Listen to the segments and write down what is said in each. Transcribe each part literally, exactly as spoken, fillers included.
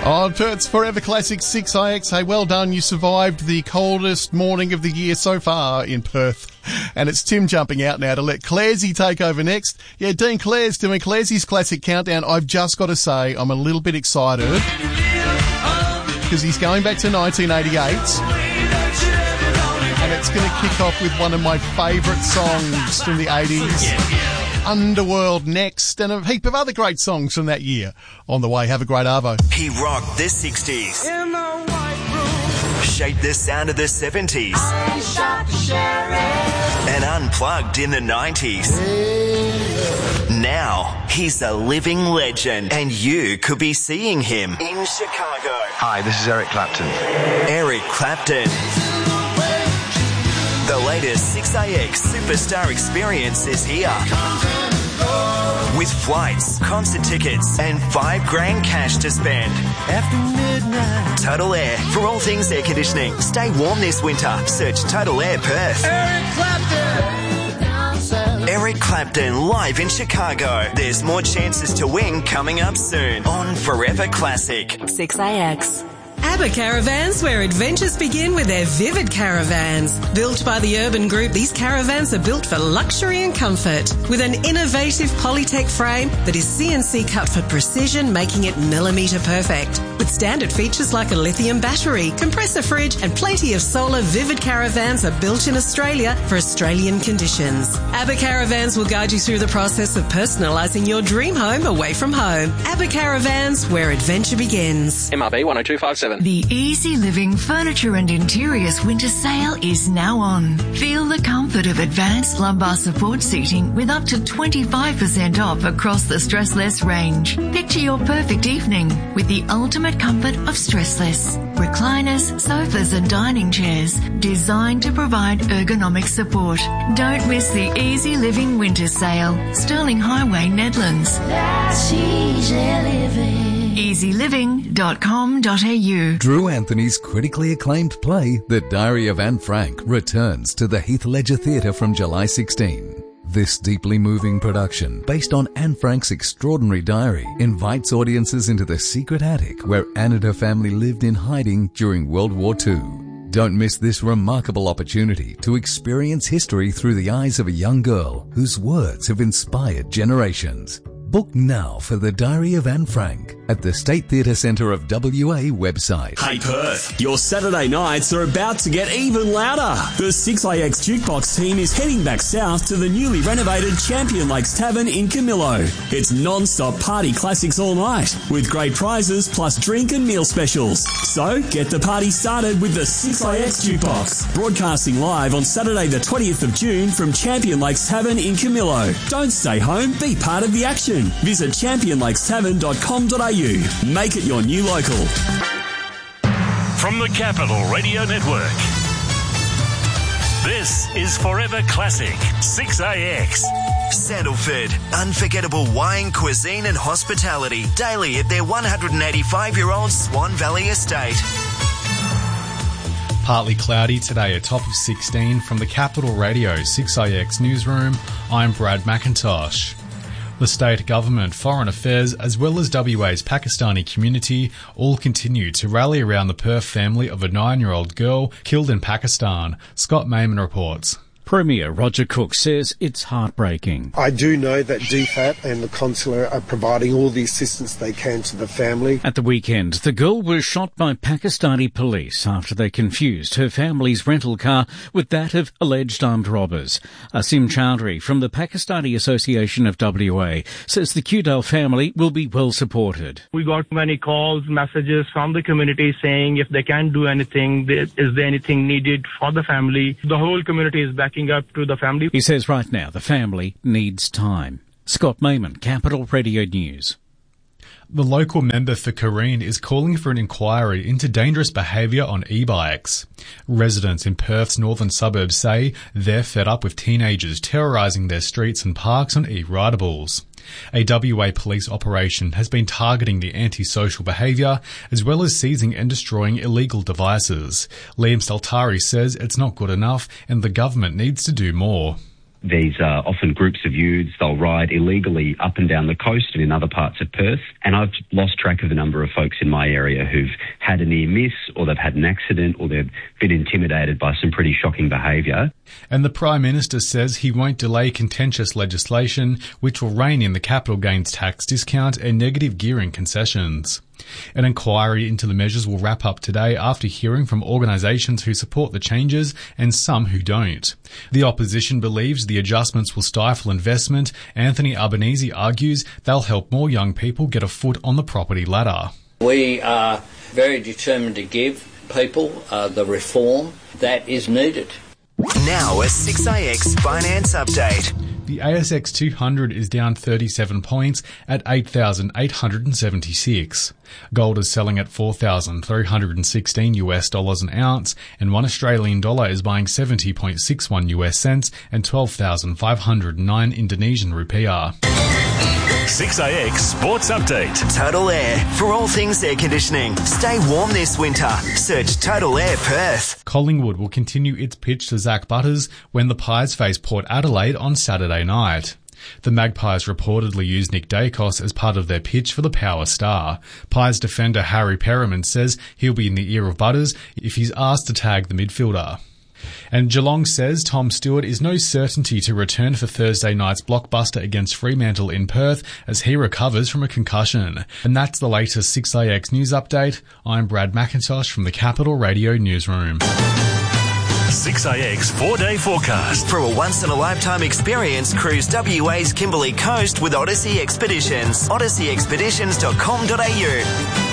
Oh, it's Forever Classic six I X. Hey, well done. You survived the coldest morning of the year so far in Perth. And it's Tim jumping out now to let Claresy take over next. Yeah, Dean Clares doing Claresy's Classic Countdown. I've just got to say, I'm a little bit excited because he's going back to nineteen eighty-eight. And it's going to kick off with one of my favourite songs from the eighties. Underworld next, and a heap of other great songs from that year. On the way, have a great Arvo. He rocked the sixties, in the white room, shaped the sound of the seventies, and unplugged in the nineties. Now, he's a living legend, and you could be seeing him in Chicago. Hi, this is Eric Clapton. Eric Clapton. The latest six A X Superstar Experience is here. With flights, concert tickets, and five grand cash to spend. After midnight. Total Air. For all things air conditioning. Stay warm this winter. Search Total Air Perth. Eric Clapton. Eric Clapton live in Chicago. There's more chances to win coming up soon on Forever Classic. six A X. ABBA Caravans, where adventures begin with their Vivid Caravans. Built by the Urban Group, these caravans are built for luxury and comfort. With an innovative Polytech frame that is C N C cut for precision, making it millimetre perfect. With standard features like a lithium battery, compressor fridge and plenty of solar, Vivid Caravans are built in Australia for Australian conditions. ABBA Caravans will guide you through the process of personalising your dream home away from home. ABBA Caravans, where adventure begins. M R B one oh two five seven. The Easy Living Furniture and Interiors winter sale is now on. Feel the comfort of advanced lumbar support seating with up to twenty-five percent off across the Stressless range. Picture your perfect evening with the ultimate comfort of Stressless. Recliners, sofas and dining chairs designed to provide ergonomic support. Don't miss the Easy Living winter sale. Sterling Highway, Nedlands. That's Easy Living. easy living dot com dot a u. Drew Anthony's critically acclaimed play, The Diary of Anne Frank, returns to the Heath Ledger Theatre from July sixteenth. This deeply moving production, based on Anne Frank's extraordinary diary, invites audiences into the secret attic where Anne and her family lived in hiding during World War Two. Don't miss this remarkable opportunity to experience history through the eyes of a young girl whose words have inspired generations. Book now for The Diary of Anne Frank at the State Theatre Centre of W A website. Hey Perth, your Saturday nights are about to get even louder. The six A X Jukebox team is heading back south to the newly renovated Champion Lakes Tavern in Camillo. It's non-stop party classics all night with great prizes plus drink and meal specials. So get the party started with the six A X Jukebox. Broadcasting live on Saturday the twentieth of June from Champion Lakes Tavern in Camillo. Don't stay home, be part of the action. Visit champion lakes tavern dot com dot a u. Make it your new local. From the Capital Radio Network, this is Forever Classic six A X. Sandalford, unforgettable wine, cuisine and hospitality daily at their one hundred eighty-five-year-old Swan Valley estate. Partly cloudy today, a top of sixteen. From the Capital Radio six A X newsroom, I'm Brad McIntosh. The state government, foreign affairs, as well as W A's Pakistani community all continue to rally around the Perth family of a nine-year-old girl killed in Pakistan. Scott Mayman reports. Premier Roger Cook says it's heartbreaking. I do know that D FAT and the consular are providing all the assistance they can to the family. At the weekend, the girl was shot by Pakistani police after they confused her family's rental car with that of alleged armed robbers. Asim Chowdhury from the Pakistani Association of W A says the Kudal family will be well supported. We got many calls, messages from the community saying if they can't do anything, is there anything needed for the family? The whole community is backing up to the family. He says right now the family needs time. Scott Mayman, Capital Radio News. The local member for Kareen is calling for an inquiry into dangerous behaviour on e-bikes. Residents in Perth's northern suburbs say they're fed up with teenagers terrorising their streets and parks on e-ridables. A W A police operation has been targeting the antisocial behaviour as well as seizing and destroying illegal devices. Liam Saltari says it's not good enough and the government needs to do more. These are often groups of youths. They'll ride illegally up and down the coast and in other parts of Perth. And I've lost track of the number of folks in my area who've had a near miss, or they've had an accident, or they've been intimidated by some pretty shocking behaviour. And the Prime Minister says he won't delay contentious legislation which will rein in the capital gains tax discount and negative gearing concessions. An inquiry into the measures will wrap up today after hearing from organisations who support the changes and some who don't. The opposition believes the adjustments will stifle investment. Anthony Albanese argues they'll help more young people get a foot on the property ladder. We are very determined to give people uh, the reform that is needed. Now a six A X finance update. The A S X two hundred is down thirty-seven points at eight thousand eight hundred seventy-six. Gold is selling at four thousand three hundred sixteen US dollars an ounce, and one Australian dollar is buying seventy point six one US cents and twelve thousand five hundred nine Indonesian rupiah. six A X Sports Update. Total Air. For all things air conditioning. Stay warm this winter. Search Total Air Perth. Collingwood will continue its pitch to Zach Butters when the Pies face Port Adelaide on Saturday night. The Magpies reportedly used Nick Dacos as part of their pitch for the Power Star. Pies defender Harry Perriman says he'll be in the ear of Butters if he's asked to tag the midfielder. And Geelong says Tom Stewart is no certainty to return for Thursday night's blockbuster against Fremantle in Perth as he recovers from a concussion. And that's the latest six A X news update. I'm Brad McIntosh from the Capital Radio Newsroom. six A X four-day forecast. For a once-in-a-lifetime experience, cruise W A's Kimberley Coast with Odyssey Expeditions. odyssey expeditions dot com dot a u.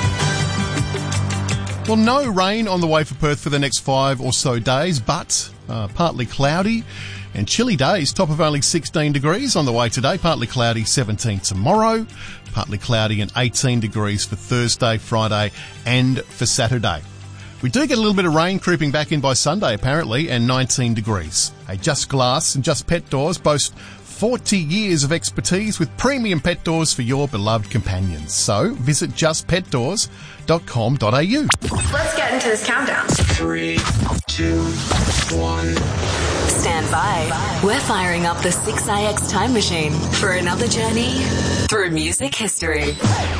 Well, no rain on the way for Perth for the next five or so days, but uh, partly cloudy and chilly days. Top of only sixteen degrees on the way today. Partly cloudy, seventeen tomorrow. Partly cloudy and eighteen degrees for Thursday, Friday and for Saturday. We do get a little bit of rain creeping back in by Sunday, apparently, and nineteen degrees. Hey, Just Glass and Just Pet Doors boast forty years of expertise with premium pet doors for your beloved companions. So visit just pet doors dot com dot a u. Let's get into this countdown. Three, two, one. Stand by. We're firing up the six A X time machine for another journey through music history.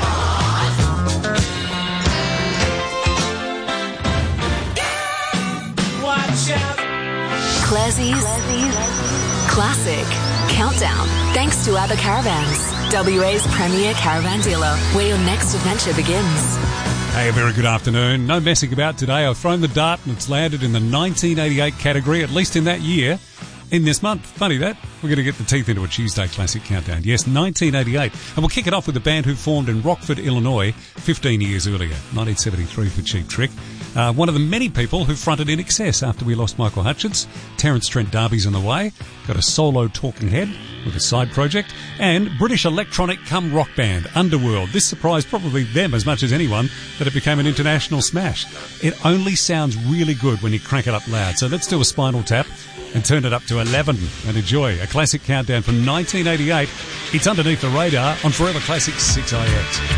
Watch out. Classie's Classic Countdown. Thanks to ABBA Caravans, W A's premier caravan dealer, where your next adventure begins. Hey, a very good afternoon. No messing about today. I've thrown the dart and it's landed in the nineteen eighty-eight category, at least in that year, in this month. Funny that. We're going to get the teeth into a Tuesday Classic Countdown. Yes, nineteen eighty-eight. And we'll kick it off with the band who formed in Rockford, Illinois, fifteen years earlier, nineteen seventy-three for Cheap Trick. Uh, one of the many people who fronted In Excess after we lost Michael Hutchins. Terence Trent D'Arby's on the way. Got a solo Talking Head with a side project. And British electronic cum rock band, Underworld. This surprised probably them as much as anyone that it became an international smash. It only sounds really good when you crank it up loud. So let's do a Spinal Tap and turn it up to eleven and enjoy a classic countdown from nineteen eighty-eight. It's underneath the radar on Forever Classic six A X.